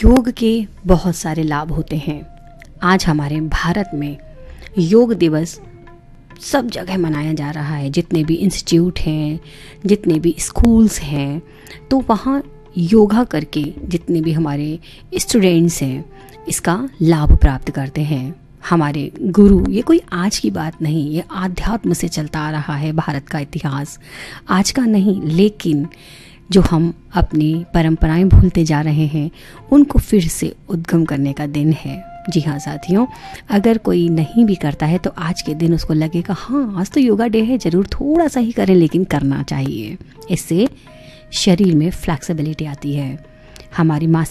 योग के बहुत सारे लाभ होते हैं। आज हमारे भारत में योग दिवस सब जगह मनाया जा रहा है। जितने भी इंस्टीट्यूट हैं, जितने भी स्कूल्स हैं, तो वहाँ योगा करके जितने भी हमारे स्टूडेंट्स हैं इसका लाभ प्राप्त करते हैं। हमारे गुरु, ये कोई आज की बात नहीं, ये आध्यात्म से चलता आ रहा है। भारत का इतिहास आज का नहीं, लेकिन जो हम अपनी परंपराएं भूलते जा रहे हैं उनको फिर से उद्गम करने का दिन है। जी हाँ साथियों, अगर कोई नहीं भी करता है तो आज के दिन उसको लगेगा हाँ आज तो योगा डे है, ज़रूर थोड़ा सा ही करें लेकिन करना चाहिए। इससे शरीर में फ्लेक्सिबिलिटी आती है, हमारी